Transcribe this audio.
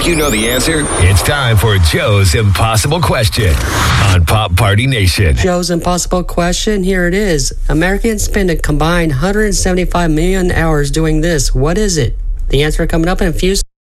Think you know the answer? It's time for Joe's Impossible Question on Pop Party Nation. Joe's Impossible Question, here it is. Americans spend a combined 175 million hours doing this. What is it? The answer coming up in a few